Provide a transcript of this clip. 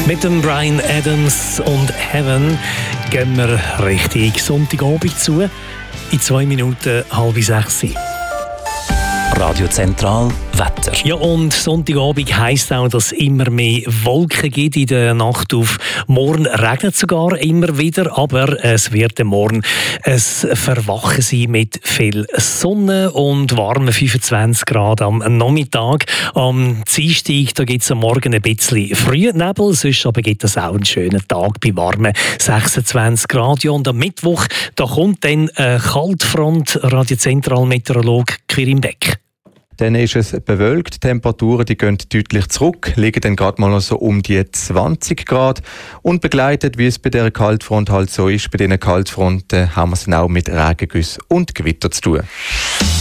Mit dem Bryan Adams und Heaven gehen wir richtig Sonntagabend zu. In 2 Minuten 5:30. Radio Zentral Wetter. Ja, und Sonntagabend heisst auch, dass es immer mehr Wolken gibt. In der Nacht auf morgen regnet es sogar immer wieder, aber es wird morgen ein Verwachen sein mit viel Sonne und warmen 25 Grad am Nachmittag. Am Dienstag da gibt es am Morgen ein bisschen Frühnebel, sonst aber gibt es auch einen schönen Tag bei warmen 26 Grad. Ja, und am Mittwoch da kommt dann eine Kaltfront, Radiozentralmeteorologe Quirin Beck. Dann ist es bewölkt, die Temperaturen die gehen deutlich zurück, liegen dann gerade mal noch so um die 20 Grad. Und begleitet, wie es bei dieser Kaltfront halt so ist, bei diesen Kaltfronten haben wir es dann auch mit Regengüssen und Gewitter zu tun.